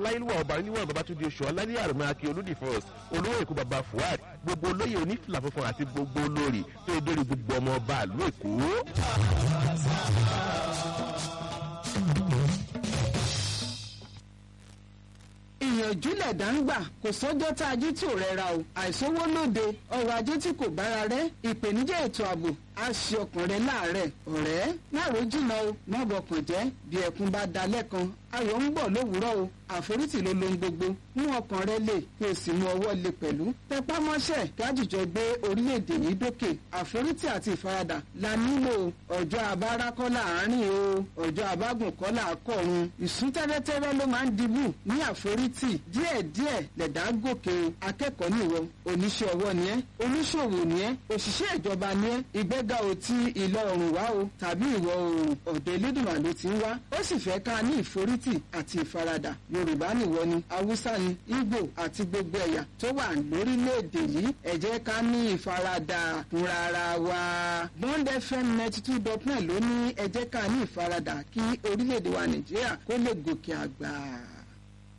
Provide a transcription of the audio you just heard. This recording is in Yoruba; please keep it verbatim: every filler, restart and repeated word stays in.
aláìlúwà ọba níwọ̀n babatunde oṣù ọlálẹ́ àrùn akin olódì first olówó èkó baba fuad gbogbo olóyè onífìlà funfun àti gbogbo olórí tó yẹ dórí gbogbo ọmọ ọba àlú èkó. ìyànjú lẹ̀dá ń gbà kò sọ́jọ́ tá a jí tí ò rẹra o àìsówó lóde ọrọ̀ ajé tí kò bára rẹ̀ ìpèníjà ètò ààbò a ṣe ọkàn rẹ láàárẹ̀ ọ̀rẹ́ láàró jìnnà o má bọkàn jẹ́ bí ẹkún bá dalẹ̀ kan ayọ̀ ń bọ̀ lówùúrọ̀ o àforítì ló lohun gbogbo mú ọkàn rẹ lè kí o sì mú ọwọ́ lè pẹ̀lú tẹpá mọ́ṣẹ́ kájíjọ gbé orílẹ̀-èdè yìí dókè àforítì àti ìfaradà la nílò ọjọ́ abára kọ́ láàárín o ọjọ́ abágùn kọ́ làákọ̀run ìsún tẹ́rẹ́tẹ́rẹ́ ló máa ń dibù ní àforítì díẹ̀díẹ̀ lẹ̀dá gòkè o akẹ́kọ̀ọ́ nìwọ oníṣẹ́ ọwọ́ ni ẹ́ oníṣòwò ni ẹ́ òṣìṣẹ́ ìjọba ni ẹ́ ìgbéga ò ti ìlọ oòrùn wá o tàbí ìwọ̀ oòrùn ọ̀dọ̀ Elédùmarè ló ti ń wá ó sì fẹ́ ká ní ìforítì àti ìfaradà Yorùbá nìwọ ni Haúsá ni Ìgbò àti gbogbo ẹ̀yà tó wà lórílẹ̀‐èdè yìí ẹ jẹ́ ká ní ìfaradà fúnra ara wa Bond F M ninety two dot nine ló ní ẹ jẹ́ ká ní ìfaradà kí orílẹ̀‐èdè wa Nàìjíríà kó lè gòkè àgbà.